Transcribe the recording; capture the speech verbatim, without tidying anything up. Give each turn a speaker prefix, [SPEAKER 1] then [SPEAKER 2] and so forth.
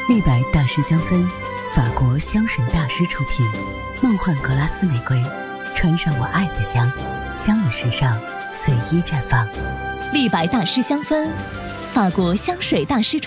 [SPEAKER 1] 立白大师香氛，法国香水大师出品，梦幻格拉斯玫瑰，穿上我爱的香，香与时尚随意绽放。
[SPEAKER 2] 立白大师香氛，法国香水大师出